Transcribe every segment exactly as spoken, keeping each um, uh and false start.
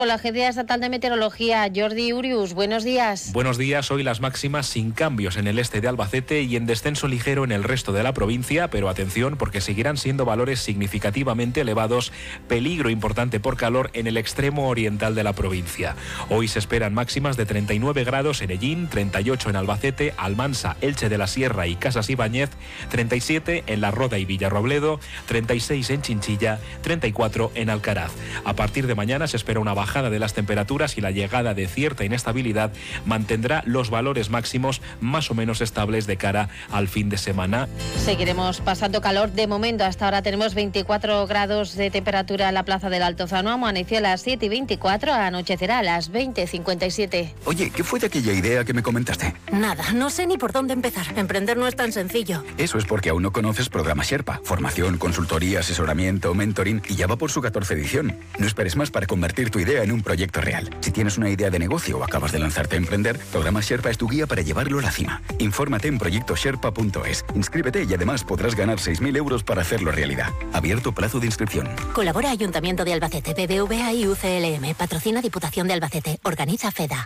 Con la Agencia Estatal de Meteorología, Jordi Urius, buenos días. Buenos días, hoy las máximas sin cambios en el este de Albacete y en descenso ligero en el resto de la provincia, pero atención porque seguirán siendo valores significativamente elevados, peligro importante por calor en el extremo oriental de la provincia. Hoy se esperan máximas de treinta y nueve grados en Ellín, treinta y ocho en Albacete, Almansa, Elche de la Sierra y Casas Ibáñez, treinta y siete en La Roda y Villarrobledo, treinta y seis en Chinchilla, treinta y cuatro en Alcaraz. A partir de mañana se espera una baja de las temperaturas y la llegada de cierta inestabilidad mantendrá los valores máximos más o menos estables de cara al fin de semana. Seguiremos pasando calor. De momento, hasta ahora tenemos veinticuatro grados de temperatura en la Plaza del Altozano. Amaneció a las siete y veinticuatro, anochecerá a las veinte y cincuenta y siete. Oye, ¿qué fue de aquella idea que me comentaste? Nada, no sé ni por dónde empezar. Emprender no es tan sencillo. Eso es porque aún no conoces Programa Sherpa. Formación, consultoría, asesoramiento, mentoring y ya va por su catorce edición. No esperes más para convertir tu idea en un proyecto real. Si tienes una idea de negocio o acabas de lanzarte a emprender, Programa Sherpa es tu guía para llevarlo a la cima. Infórmate en proyecto sherpa punto es. Inscríbete y además podrás ganar seis mil euros para hacerlo realidad. Abierto plazo de inscripción. Colabora Ayuntamiento de Albacete, B B V A y U C L M. Patrocina Diputación de Albacete. Organiza FEDA.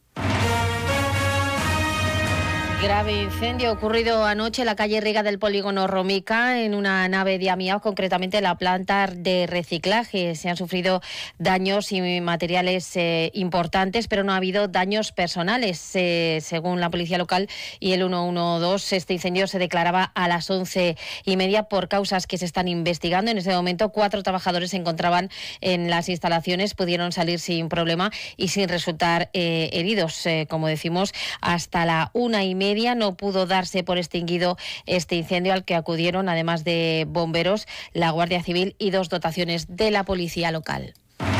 Grave incendio ocurrido anoche en la calle Riga del polígono Romica, en una nave de Amiao, concretamente la planta de reciclaje. Se han sufrido daños y materiales eh, importantes, pero no ha habido daños personales. Eh, según la policía local y el ciento doce, este incendio se declaraba a las once y media por causas que se están investigando. En ese momento, cuatro trabajadores se encontraban en las instalaciones, pudieron salir sin problema y sin resultar eh, heridos. Eh, como decimos, hasta la una y media no pudo darse por extinguido este incendio, al que acudieron, además de bomberos, la Guardia Civil y dos dotaciones de la policía local.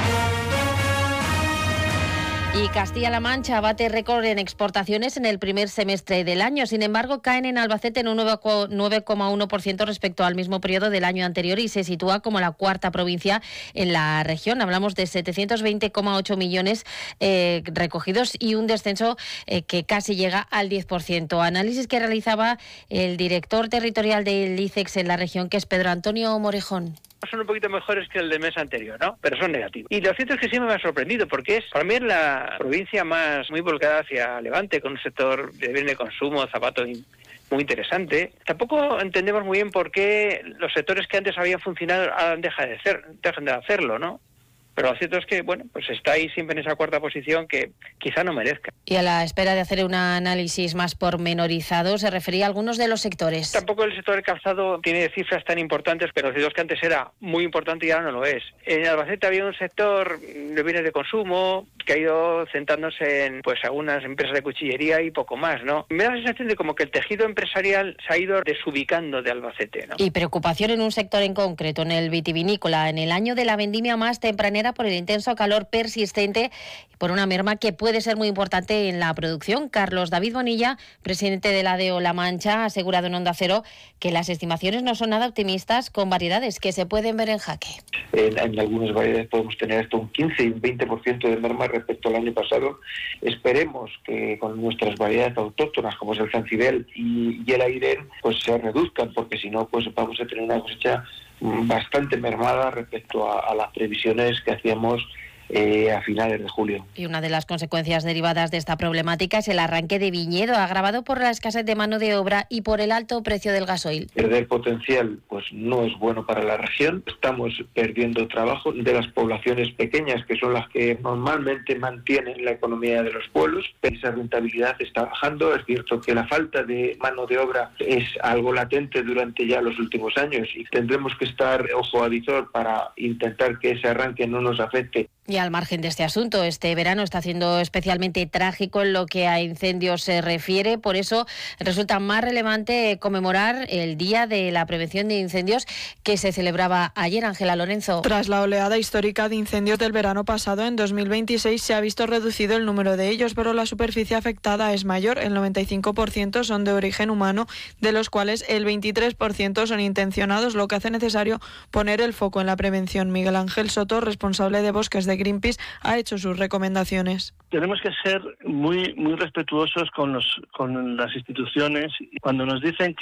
Y Castilla-La Mancha bate récord en exportaciones en el primer semestre del año. Sin embargo, caen en Albacete en un nueve coma uno por ciento respecto al mismo periodo del año anterior y se sitúa como la cuarta provincia en la región. Hablamos de setecientos veinte coma ocho millones eh, recogidos y un descenso eh, que casi llega al diez por ciento. Análisis que realizaba el director territorial del ICEX en la región, que es Pedro Antonio Morejón. Son un poquito mejores que el del mes anterior, ¿no? Pero son negativos. Y lo cierto es que sí me ha sorprendido, porque es para mí es la provincia más muy volcada hacia Levante, con un sector de bienes de consumo, zapatos muy interesante. Tampoco entendemos muy bien por qué los sectores que antes habían funcionado ahora dejan de, hacer, dejan de hacerlo, ¿no? Pero lo cierto es que, bueno, pues está ahí siempre en esa cuarta posición que quizá no merezca. Y a la espera de hacer un análisis más pormenorizado, se refería a algunos de los sectores. Tampoco el sector del calzado tiene cifras tan importantes, pero lo cierto es que antes era muy importante y ahora no lo es. En Albacete había un sector de bienes de consumo que ha ido centrándose en pues algunas empresas de cuchillería y poco más, ¿no? Me da la sensación de como que el tejido empresarial se ha ido desubicando de Albacete, ¿no? Y preocupación en un sector en concreto, en el vitivinícola, en el año de la vendimia más tempranera, por el intenso calor persistente y por una merma que puede ser muy importante en la producción. Carlos David Bonilla, presidente de la ADEO La Mancha, ha asegurado en Onda Cero que las estimaciones no son nada optimistas, con variedades que se pueden ver en jaque. En, en algunas variedades podemos tener hasta un quince y un veinte por ciento de merma respecto al año pasado. Esperemos que con nuestras variedades autóctonas, como es el Zancibel y, y el Airén, pues se reduzcan, porque si no, pues vamos a tener una cosecha bastante mermada respecto a, a las previsiones que hacíamos Eh, a finales de julio. Y una de las consecuencias derivadas de esta problemática es el arranque de viñedo, agravado por la escasez de mano de obra y por el alto precio del gasoil. Perder potencial pues no es bueno para la región. Estamos perdiendo trabajo de las poblaciones pequeñas, que son las que normalmente mantienen la economía de los pueblos. Esa rentabilidad está bajando. Es cierto que la falta de mano de obra es algo latente durante ya los últimos años y tendremos que estar ojo a visor para intentar que ese arranque no nos afecte. Y al margen de este asunto, este verano está siendo especialmente trágico en lo que a incendios se refiere. Por eso resulta más relevante conmemorar el Día de la Prevención de Incendios, que se celebraba ayer. Ángela Lorenzo. Tras la oleada histórica de incendios del verano pasado, en dos mil veintiséis se ha visto reducido el número de ellos, pero la superficie afectada es mayor. El noventa y cinco por ciento son de origen humano, de los cuales el veintitrés por ciento son intencionados, lo que hace necesario poner el foco en la prevención. Miguel Ángel Soto, responsable de bosques de Greenpeace, ha hecho sus recomendaciones. Tenemos que ser muy muy respetuosos con los con las instituciones. Cuando nos dicen que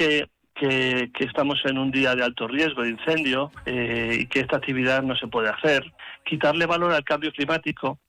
que, que estamos en un día de alto riesgo de incendio eh, y que esta actividad no se puede hacer. Quitarle valor al cambio climático